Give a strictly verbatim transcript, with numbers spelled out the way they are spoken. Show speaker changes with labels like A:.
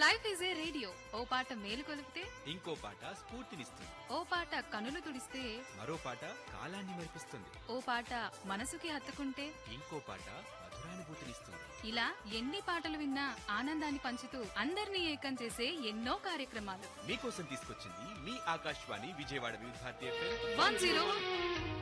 A: Life is a radio, ఓ పాట మేలు కొలిపితే
B: ఇంకో పాట స్ఫూర్తినిస్తుంది.
A: ఓ పాట కనులు తుడిస్తే
B: మరో పాట కాలాన్ని మరిపిస్తుంది.
A: ఓ పాట మనసుకి హత్తుకుంటే
B: ఇంకో పాట మధురానుభూతినిస్తుంది.
A: ఇలా ఎన్ని పాటలు విన్నా ఆనందాన్ని పంచుతూ అందరినీ ఏకం చేసే ఎన్నో కార్యక్రమాలు
B: మీకోసం తీసుకొచ్చింది మీ ఆకాశవాణి విజయవాడ వివిధ భారతి ఎఫ్ఎం
A: వన్ జీరో